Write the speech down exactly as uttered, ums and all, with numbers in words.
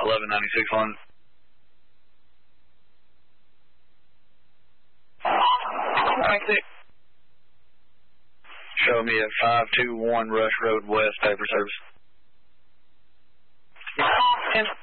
eleven ninety-six one. ninety-six. Show me at five two one Rush Road West, paper service. ten.